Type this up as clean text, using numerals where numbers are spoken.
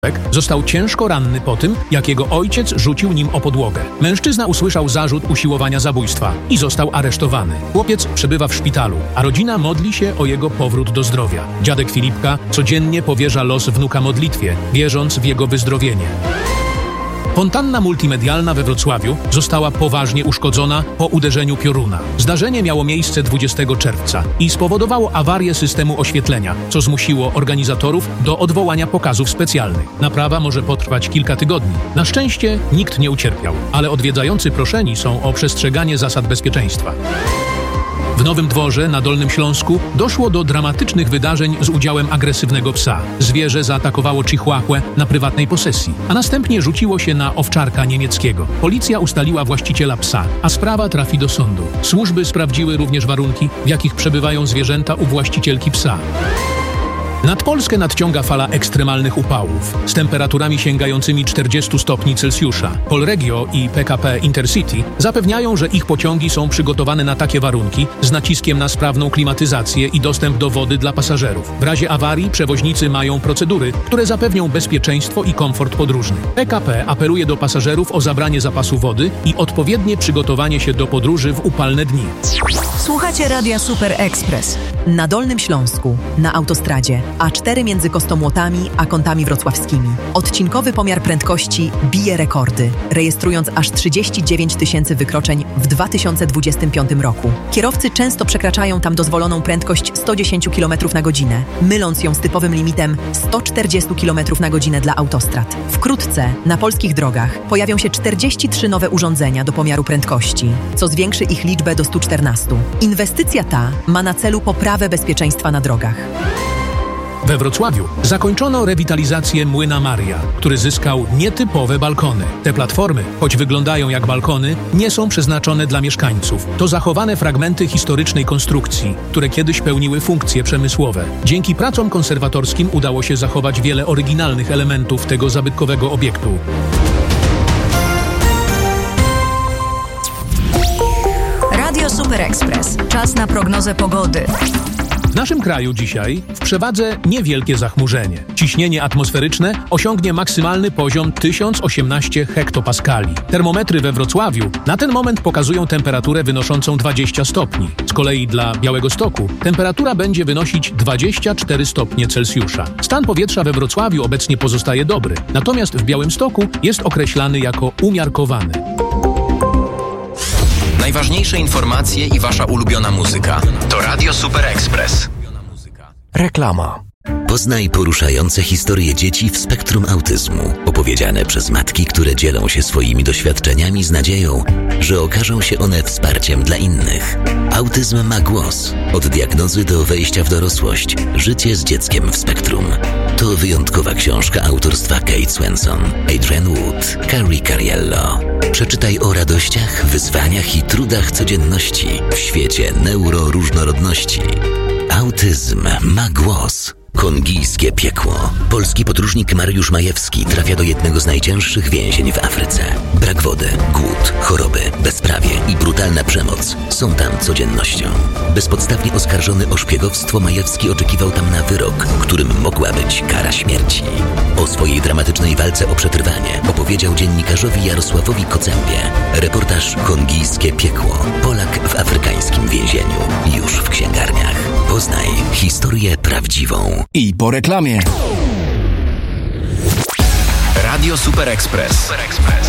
został ciężko ranny po tym, jak jego ojciec rzucił nim o podłogę. Mężczyzna usłyszał zarzut usiłowania zabójstwa i został aresztowany. Chłopiec przebywa w szpitalu, a rodzina modli się o jego powrót do zdrowia. Dziadek Filipka codziennie powierza los wnuka modlitwie, wierząc w jego wyzdrowienie. Fontanna multimedialna we Wrocławiu została poważnie uszkodzona po uderzeniu pioruna. Zdarzenie miało miejsce 20 czerwca i spowodowało awarię systemu oświetlenia, co zmusiło organizatorów do odwołania pokazów specjalnych. Naprawa może potrwać kilka tygodni. Na szczęście nikt nie ucierpiał, ale odwiedzający proszeni są o przestrzeganie zasad bezpieczeństwa. W Nowym Dworze na Dolnym Śląsku doszło do dramatycznych wydarzeń z udziałem agresywnego psa. Zwierzę zaatakowało chihuahuę na prywatnej posesji, a następnie rzuciło się na owczarka niemieckiego. Policja ustaliła właściciela psa, a sprawa trafi do sądu. Służby sprawdziły również warunki, w jakich przebywają zwierzęta u właścicielki psa. Nad Polskę nadciąga fala ekstremalnych upałów z temperaturami sięgającymi 40 stopni Celsjusza. Polregio i PKP Intercity zapewniają, że ich pociągi są przygotowane na takie warunki z naciskiem na sprawną klimatyzację i dostęp do wody dla pasażerów. W razie awarii przewoźnicy mają procedury, które zapewnią bezpieczeństwo i komfort podróżny. PKP apeluje do pasażerów o zabranie zapasu wody i odpowiednie przygotowanie się do podróży w upalne dni. Słuchacie Radia Super Express. Na Dolnym Śląsku, na autostradzie A4 między Kostomłotami a Kątami Wrocławskimi. Odcinkowy pomiar prędkości bije rekordy, rejestrując aż 39 000 wykroczeń w 2025 roku. Kierowcy często przekraczają tam dozwoloną prędkość 110 km na godzinę, myląc ją z typowym limitem 140 km na godzinę dla autostrad. Wkrótce na polskich drogach pojawią się 43 nowe urządzenia do pomiaru prędkości, co zwiększy ich liczbę do 114. Inwestycja ta ma na celu poprawę bezpieczeństwa na drogach. We Wrocławiu zakończono rewitalizację Młyna Maria, który zyskał nietypowe balkony. Te platformy, choć wyglądają jak balkony, nie są przeznaczone dla mieszkańców. To zachowane fragmenty historycznej konstrukcji, które kiedyś pełniły funkcje przemysłowe. Dzięki pracom konserwatorskim udało się zachować wiele oryginalnych elementów tego zabytkowego obiektu. Radio Super Express. Czas na prognozę pogody. W naszym kraju dzisiaj w przewadze niewielkie zachmurzenie. Ciśnienie atmosferyczne osiągnie maksymalny poziom 1018 hektopaskali. Termometry we Wrocławiu na ten moment pokazują temperaturę wynoszącą 20 stopni. Z kolei dla Białegostoku temperatura będzie wynosić 24 stopnie Celsjusza. Stan powietrza we Wrocławiu obecnie pozostaje dobry, natomiast w Białymstoku jest określany jako umiarkowany. Najważniejsze informacje i wasza ulubiona muzyka to Radio Super Express. Reklama. Poznaj poruszające historie dzieci w spektrum autyzmu, opowiedziane przez matki, które dzielą się swoimi doświadczeniami z nadzieją, że okażą się one wsparciem dla innych. Autyzm ma głos. Od diagnozy do wejścia w dorosłość. Życie z dzieckiem w spektrum. To wyjątkowa książka autorstwa Kate Swenson, Adrian Wood, Carrie Cariello. Przeczytaj o radościach, wyzwaniach i trudach codzienności w świecie neuroróżnorodności. Autyzm ma głos. Kongijskie piekło. Polski podróżnik Mariusz Majewski trafia do jednego z najcięższych więzień w Afryce. Brak wody, głód, choroby, bezprawie i brutalna przemoc są tam codziennością. Bezpodstawnie oskarżony o szpiegowstwo, Majewski oczekiwał tam na wyrok, którym mogła być kara śmierci. O swojej dramatycznej walce o przetrwanie opowiedział dziennikarzowi Jarosławowi Kocębie. Reportaż Kongijskie piekło. Polak w afrykańskim więzieniu. Już w księgarniach. Poznaj historię prawdziwą. I po reklamie. Radio Super Express.